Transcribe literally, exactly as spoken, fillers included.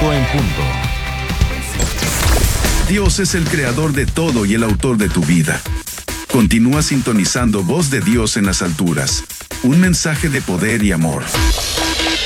cinco en punto. Dios es el creador de todo y el autor de tu vida. Continúa sintonizando Voz de Dios en las alturas. Un mensaje de poder y amor.